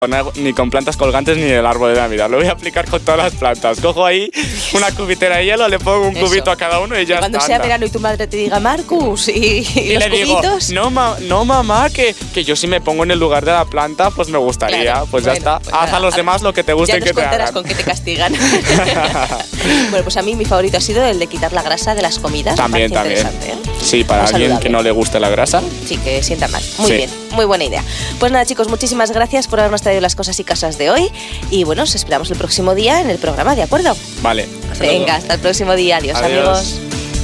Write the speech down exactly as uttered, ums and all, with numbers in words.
ni con plantas colgantes ni el árbol de Navidad. Lo voy a aplicar con todas las plantas. Cojo ahí una cubitera de hielo, le pongo un Eso. cubito a cada uno y ya Cuando está. sea anda. verano y tu madre te diga Marcus y, y, Y los le digo, cubitos. no, ma, no mamá, que, que yo si me pongo en el lugar de la planta, pues me gustaría. Claro, pues bueno, ya está. pues Haz nada, a los a- demás lo que te guste Ya y nos que te contarás hagan. con qué te castigan. Bueno, pues a mí mi favorito ha sido el de quitar la grasa de las comidas. También, Me también. parece interesante, ¿eh? Sí, para Muy alguien saludable. que no le guste la grasa. Sí, que sienta mal. Muy Sí. bien, muy buena idea. Pues nada, chicos, muchísimas gracias por habernos traído las cosas y casas de hoy. Y bueno, os esperamos el próximo día en el programa, ¿de acuerdo? Vale. Venga, hasta el próximo día. Adiós, Adiós. amigos.